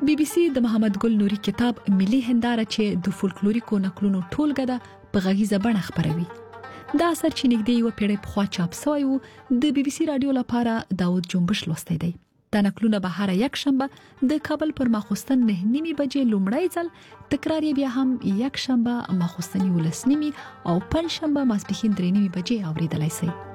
بي بي سي د محمد ګل نوري کتاب ملي هنداره چې د فولکلوریکو نقلونو ټولګه ده په غږیزه بڼه خبروي. دا اثر چې نږدې یو پیړۍ پخوا چاپ شوی و د بي بي سي رادیو لپاره داود جنبش لوستی دی. دا نقلونه به هر یک شنبه د کابل پر ماخوستن 9:30 بجې لومړی ځل، تکرار یې بیا هم یک شنبه ماخوستن 11:30 او پنځ شنبه ماسپښین 3:30 بجې اوریدلای شئ.